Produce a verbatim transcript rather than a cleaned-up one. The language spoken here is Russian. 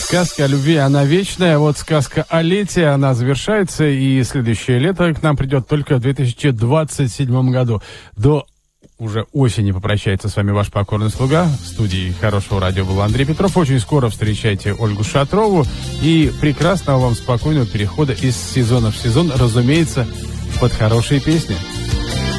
Сказка о любви, она вечная. Вот сказка о лете, она завершается. И следующее лето к нам придет только в две тысячи двадцать седьмом году. До уже осени попрощается с вами ваш покорный слуга. В студии Хорошего радио был Андрей Петров. Очень скоро встречайте Ольгу Шатрову. И прекрасного вам спокойного перехода из сезона в сезон, разумеется, под хорошие песни.